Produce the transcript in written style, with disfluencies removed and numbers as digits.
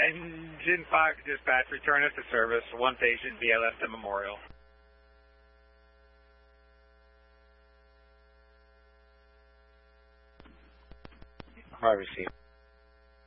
Engine 5 dispatch, return us to service. One patient via Lefton Memorial. I received.